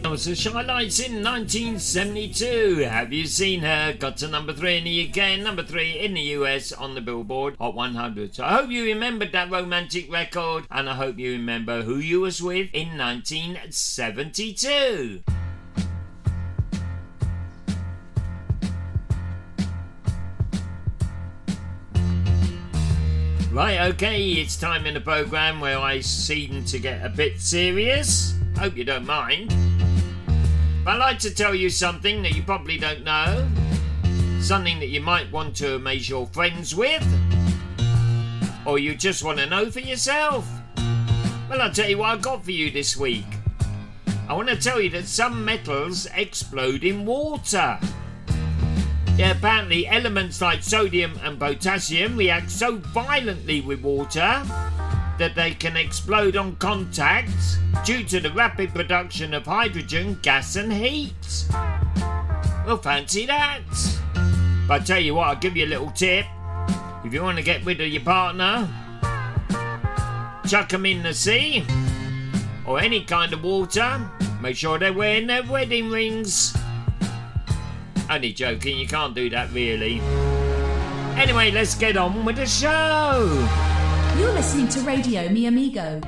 Was the Shy Lights in 1972. Have you seen her? Got to number 3 in the UK and number 3 in the US on the Billboard Hot 100. So I hope you remembered that romantic record, and I hope you remember who you was with in 1972. Right, okay, it's time in the programme where I seem to get a bit serious. Hope you don't mind. I'd like to tell you something that you probably don't know, something that you might want to amaze your friends with, or you just want to know for yourself. Well, I'll tell you what I've got for you this week. I want to tell you that some metals explode in water. Yeah, apparently elements like sodium and potassium react so violently with water that they can explode on contact due to the rapid production of hydrogen, gas and heat. Well, fancy that. But I tell you what, I'll give you a little tip. If you want to get rid of your partner, chuck them in the sea or any kind of water. Make sure they're wearing their wedding rings. Only joking, you can't do that really. Anyway, let's get on with the show. You're listening to Radio Mi Amigo.